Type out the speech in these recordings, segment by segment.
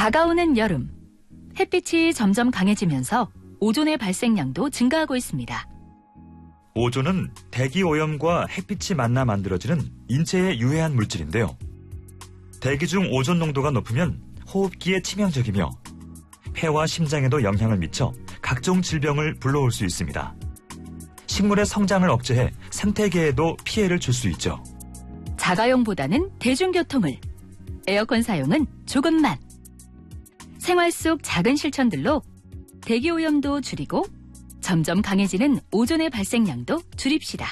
다가오는 여름, 햇빛이 점점 강해지면서 오존의 발생량도 증가하고 있습니다. 오존은 대기 오염과 햇빛이 만나 만들어지는 인체에 유해한 물질인데요. 대기 중 오존 농도가 높으면 호흡기에 치명적이며 폐와 심장에도 영향을 미쳐 각종 질병을 불러올 수 있습니다. 식물의 성장을 억제해 생태계에도 피해를 줄 수 있죠. 자가용보다는 대중교통을, 에어컨 사용은 조금만. 생활 속 작은 실천들로 대기오염도 줄이고 점점 강해지는 오존의 발생량도 줄입시다.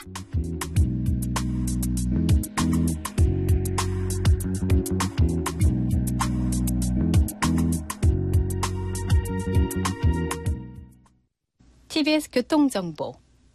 TBS 교통정보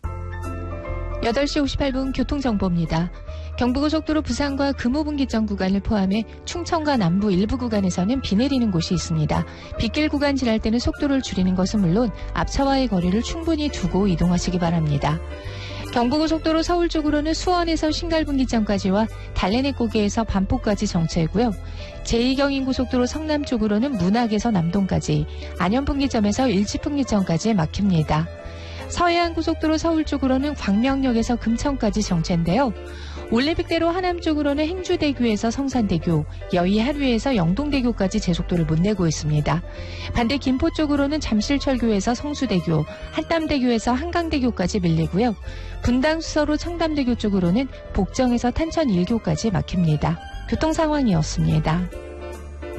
8시 58분 교통정보입니다. 경부고속도로 부산과 금호분기점 구간을 포함해 충청과 남부 일부 구간에서는 비 내리는 곳이 있습니다. 빗길 구간 지날 때는 속도를 줄이는 것은 물론 앞차와의 거리를 충분히 두고 이동하시기 바랍니다. 경부고속도로 서울 쪽으로는 수원에서 신갈분기점까지와 달래내고개에서 반포까지 정체고요. 제2경인고속도로 성남 쪽으로는 문학에서 남동까지, 안현분기점에서 일치분기점까지 막힙니다. 서해안고속도로 서울 쪽으로는 광명역에서 금천까지 정체인데요. 올림픽대로 하남 쪽으로는 행주대교에서 성산대교, 여의하류에서 영동대교까지 제속도를 못 내고 있습니다. 반대 김포 쪽으로는 잠실철교에서 성수대교, 한담대교에서 한강대교까지 밀리고요. 분당 수서로 청담대교 쪽으로는 복정에서 탄천 1교까지 막힙니다. 교통 상황이었습니다.